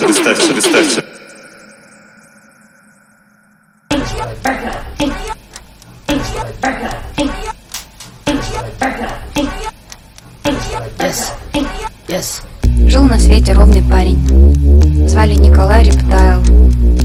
представься. Yes. Жил на свете ровный парень, звали Николай Рептайл.